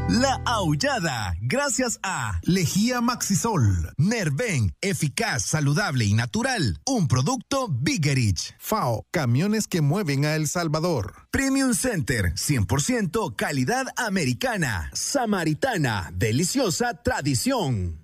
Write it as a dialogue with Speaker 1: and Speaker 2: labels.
Speaker 1: La Aullada, gracias a
Speaker 2: Lejía Maxisol,
Speaker 1: Nerven, eficaz, saludable y natural, un producto Biggerich.
Speaker 2: FAO, camiones que mueven a El Salvador.
Speaker 1: Premium Center, 100% calidad americana. Samaritana, deliciosa tradición.